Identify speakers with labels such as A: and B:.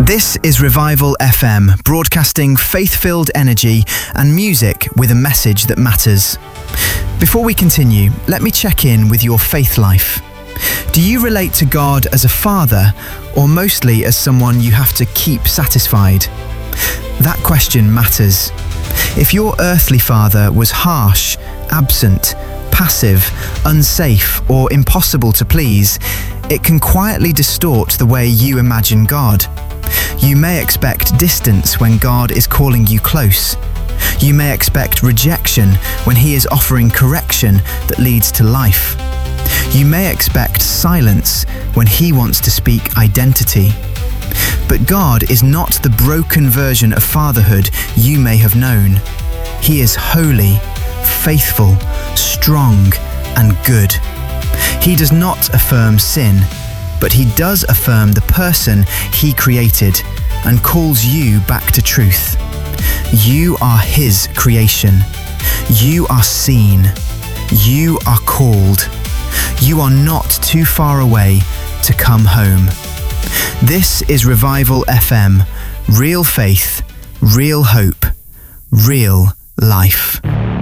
A: This is Revival FM, broadcasting faith-filled energy and music with a message that matters. Before we continue, let me check in with your faith life. Do you relate to God as a father, or mostly as someone you have to keep satisfied? That question matters. If your earthly father was harsh, absent, passive, unsafe, or impossible to please, it can quietly distort the way you imagine God. You may expect distance when God is calling you close. You may expect rejection when He is offering correction that leads to life. You may expect silence when He wants to speak identity. But God is not the broken version of fatherhood you may have known. He is holy, faithful, strong, and good. He does not affirm sin, but He does affirm the person He created and calls you back to truth. You are His creation. You are seen. You are called. You are not too far away to come home. This is Revival FM, real faith, real hope, real life.